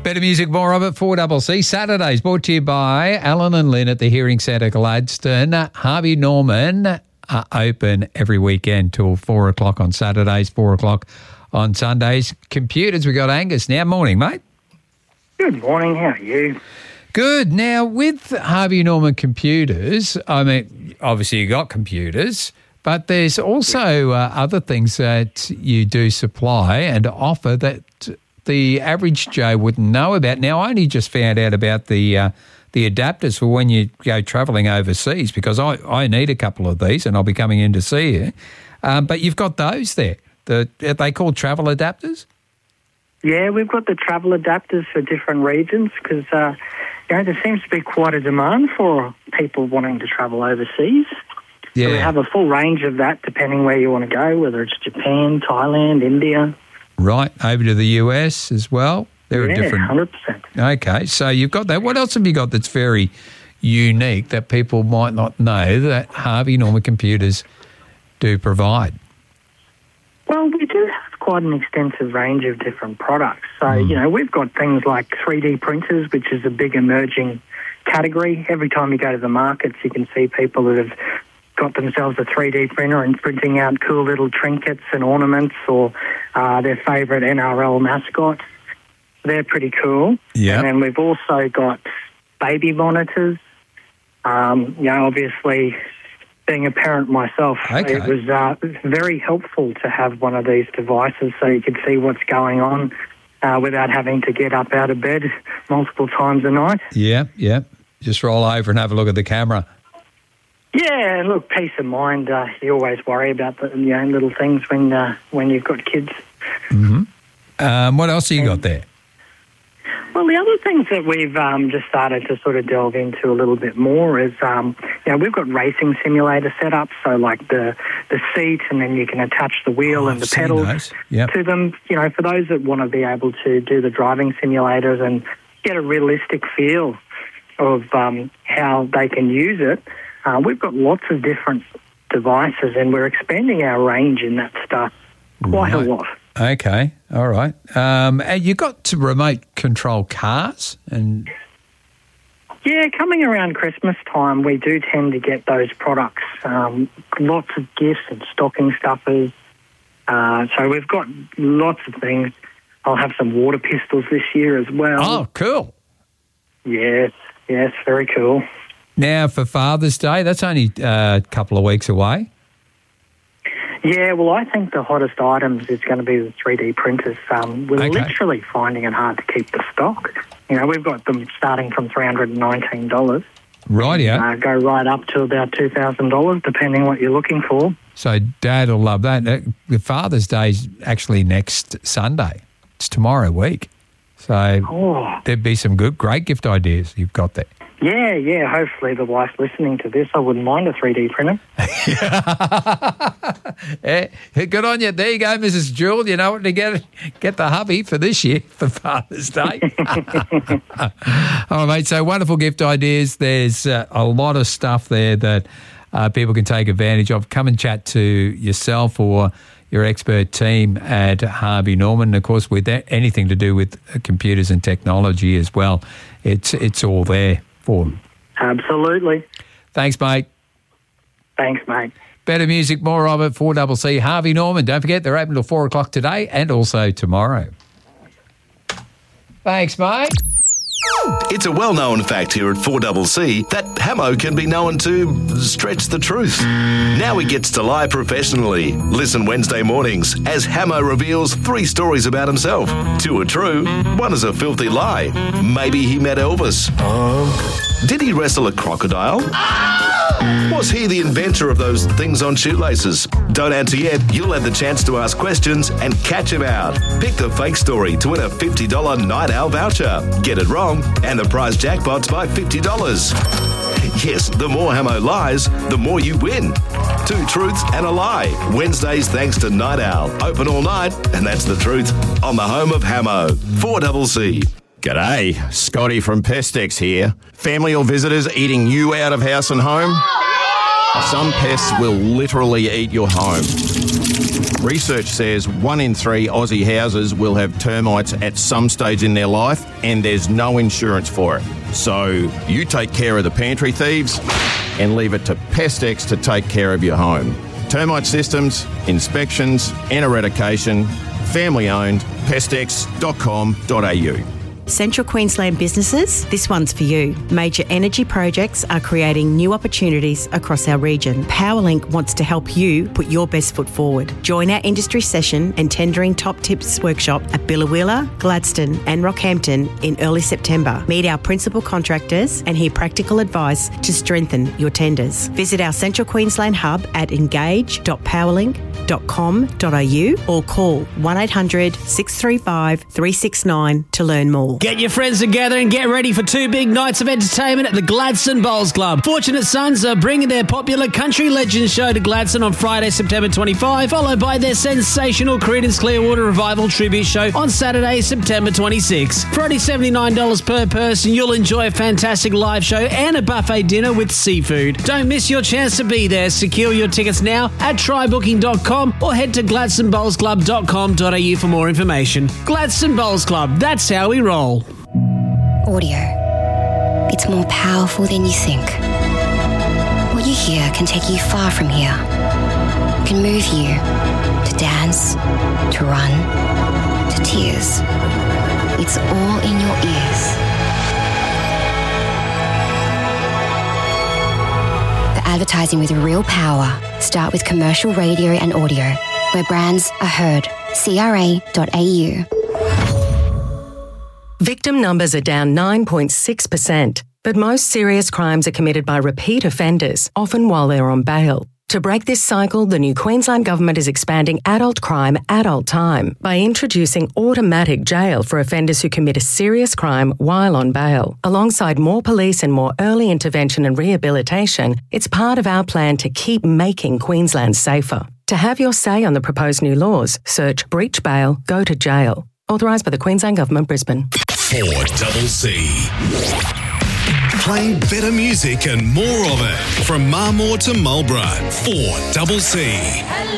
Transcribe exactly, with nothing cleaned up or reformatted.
Better music, more of it, four C C. Saturdays brought to you by Alan and Lynn at the Hearing Centre Gladstone. Harvey Norman are open every weekend till four o'clock on Saturdays, four o'clock on Sundays. Computers, we got Angus now. Morning, mate. Good morning. How are you? Good. Now, with Harvey Norman Computers, I mean, obviously you got computers, but there's also uh, other things that you do supply and offer that the average Joe wouldn't know about. Now, I only just found out about the uh, the adapters for when you go travelling overseas, because I, I need a couple of these and I'll be coming in to see you. Um, but you've got those there. The, are they called travel adapters? Yeah, we've got the travel adapters for different regions because uh, you know, there seems to be quite a demand for people wanting to travel overseas. Yeah. So we have a full range of that depending where you want to go, whether it's Japan, Thailand, India. Right, over to the U S as well. There yeah, are different. one hundred percent. Okay, so you've got that. What else have you got that's very unique that people might not know that Harvey Norman Computers do provide? Well, we do have quite an extensive range of different products. So, mm. you know, we've got things like three D printers, which is a big emerging category. Every time you go to the markets, you can see people that have got themselves a three D printer and printing out cool little trinkets and ornaments or uh, their favourite N R L mascot. They're pretty cool. Yeah. And then we've also got baby monitors. Um, you know, obviously, being a parent myself, okay. it was uh, very helpful to have one of these devices so you could see what's going on uh, without having to get up out of bed multiple times a night. Yeah, yeah. Just roll over and have a look at the camera. Yeah, and look, peace of mind. Uh, you always worry about the you know, little things when uh, when you've got kids. Mm-hmm. Um, what else have you got there? Well, the other things that we've um, just started to sort of delve into a little bit more is, um, you know, we've got racing simulator setups, so like the the seat, and then you can attach the wheel Oh, and the I've seen pedals those. Yep. to them. You know, for those that want to be able to do the driving simulators and get a realistic feel of um, how they can use it. Uh, we've got lots of different devices and we're expanding our range in that stuff quite Right. a lot. Okay, all right. Um, and you got to remote control cars and... Yeah, coming around Christmas time, we do tend to get those products. Um, lots of gifts and stocking stuffers. Uh, so we've got lots of things. I'll have some water pistols this year as well. Oh, cool. Yes, yes, very cool. Now, for Father's Day, that's only uh, a couple of weeks away. Yeah, well, I think the hottest items is going to be the three D printers. Um, we're Okay. literally finding it hard to keep the stock. You know, we've got them starting from three hundred nineteen dollars. Right, yeah. Uh, go right up to about two thousand dollars, depending what you're looking for. So Dad will love that. Uh, The Father's Day's actually next Sunday. It's tomorrow week. So Oh. there'd be some good, great gift ideas you've got there. Yeah, yeah, hopefully the wife's listening to this. I wouldn't mind a three D printer. Yeah, good on you. There you go, Missus Jewell. You know what to get get the hubby for this year for Father's Day. All right, mate. So wonderful gift ideas. There's uh, a lot of stuff there that uh, people can take advantage of. Come and chat to yourself or your expert team at Harvey Norman. And of course, with that, anything to do with computers and technology as well, it's it's all there for them. Absolutely. Thanks, mate. Thanks, mate. Better music, more of it, four C C. Harvey Norman. Don't forget, they're open till four o'clock today and also tomorrow. Thanks, mate. It's a well-known fact here at four C C that Hamo can be known to stretch the truth. Now he gets to lie professionally. Listen Wednesday mornings as Hamo reveals three stories about himself. Two are true, one is a filthy lie. Maybe he met Elvis. Did he wrestle a crocodile? Was he the inventor of those things on shoelaces? Don't answer yet. You'll have the chance to ask questions and catch him out. Pick the fake story to win a fifty dollars Night Owl voucher. Get it wrong, and the prize jackpot's by fifty dollars. Yes, the more Hamo lies, the more you win. Two truths and a lie. Wednesdays thanks to Night Owl. Open all night, and that's the truth. On the home of Hamo. four C C. G'day, Scotty from Pestex here. Family or visitors eating you out of house and home? Some pests will literally eat your home. Research says one in three Aussie houses will have termites at some stage in their life, and there's no insurance for it. So you take care of the pantry thieves and leave it to Pestex to take care of your home. Termite systems, inspections and eradication, family owned, pestex dot com dot a u. Central Queensland businesses, this one's for you. Major energy projects are creating new opportunities across our region. Powerlink wants to help you put your best foot forward. Join our industry session and tendering top tips workshop at Billawilla, Gladstone and Rockhampton in early September. Meet our principal contractors and hear practical advice to strengthen your tenders. Visit our Central Queensland hub at engage dot powerlink dot com dot a u or call one eight hundred six three five three six nine to learn more. Get your friends together and get ready for two big nights of entertainment at the Gladstone Bowls Club. Fortunate Sons are bringing their popular Country Legends show to Gladstone on Friday, September twenty-fifth, followed by their sensational Creedence Clearwater Revival tribute show on Saturday, September twenty-sixth. For only seventy-nine dollars per person, you'll enjoy a fantastic live show and a buffet dinner with seafood. Don't miss your chance to be there. Secure your tickets now at try booking dot com or head to gladstone bowls club dot com dot a u for more information. Gladstone Bowls Club, that's how we roll. Audio. It's more powerful than you think. What you hear can take you far from here. It can move you to dance, to run, to tears. It's all in your ears. For advertising with real power, start with commercial radio and audio, where brands are heard. c r a dot a u. Victim numbers are down nine point six percent, but most serious crimes are committed by repeat offenders, often while they're on bail. To break this cycle, the new Queensland Government is expanding adult crime, adult time by introducing automatic jail for offenders who commit a serious crime while on bail. Alongside more police and more early intervention and rehabilitation, it's part of our plan to keep making Queensland safer. To have your say on the proposed new laws, search Breach Bail, Go to Jail. Authorised by the Queensland Government, Brisbane. four double C. Playing better music and more of it. From Marmore to Marlborough. four double C.